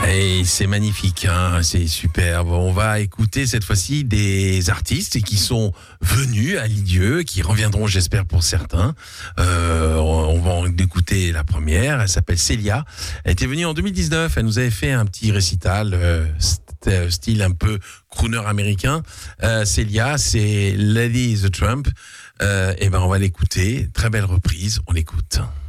Et c'est magnifique, hein, c'est superbe. On va écouter cette fois-ci des artistes qui sont venus à Lisieux, qui reviendront, j'espère, pour certains. On va en écouter la première. Elle s'appelle Célia. Elle était venue en 2019. Elle nous avait fait un petit récital, style un peu crooner américain. Célia, c'est Lady is a Trump. Et ben, on va l'écouter. Très belle reprise. On l'écoute.